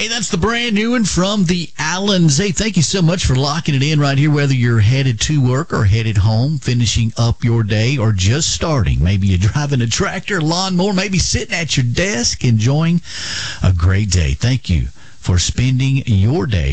Hey, that's the brand new one from the Allens. Hey, thank you so much for locking it in right here, whether you're headed to work or headed home, finishing up your day, or just starting. Maybe you're driving a tractor, lawnmower, maybe sitting at your desk enjoying a great day. Thank you for spending your day